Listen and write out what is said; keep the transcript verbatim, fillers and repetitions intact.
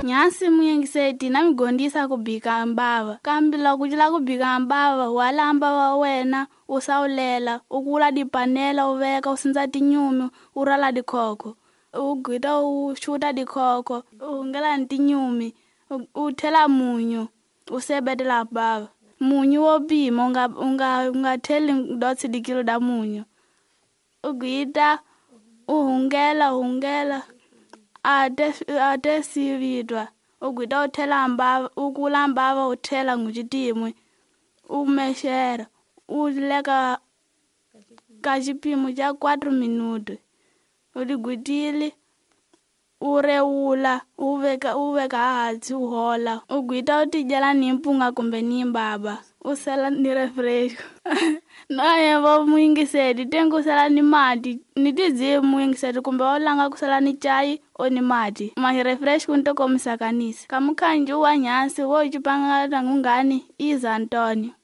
Nyasi muyingiseti na migondisa kubika mbava. Kambi loko chila kubika mbava wala mbava wena usawulela ukula dipanela uveka usinza tinyumi urala dikoko. Ugwita ushuta dikoko ungela ntinyumi uthela munyu usebedela bava. Munyu wopima unga unga ungatheli dotsi dikilo da munyu. Ugwita uhungela uhungela ate ate sividwa. Ugwita uthela mbava ukula mbava uthela nguchitimwe umeshera uleka kachipimo cha quatro minutos. Uligwitili ureula uveka uveka hatsi uhola. Ugwita utijela nimpunga kumbe nimbaba usela ni refresh. Noye vo muyingiseti tengu usela ni mati nitizi muyingiseti kumbe olanga kusela ni chai o ni mati ma refresh kunto komisakanisa. Kamukhanji wa nyasi wo chipanga tangungani Iza Antonio.